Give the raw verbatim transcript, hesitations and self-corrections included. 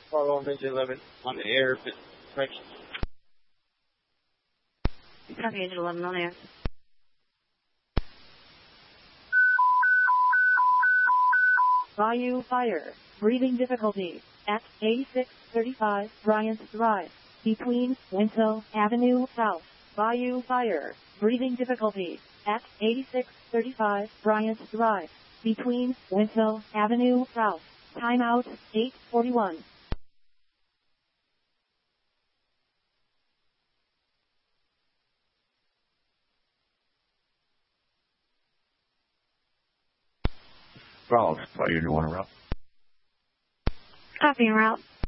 Bravo Ninja eleven on the air. Correction. Copy, Ninja eleven on air. Bayou Fire. Breathing difficulty. At eighty-six thirty-five Bryant Drive. Between Wintle Avenue South. Bayou Fire. Breathing difficulty. At eighty-six thirty-five Bryant Drive. Between Wintle Avenue South. Timeout eight forty-one. Bravo, fire, you want to route? Copy, en route.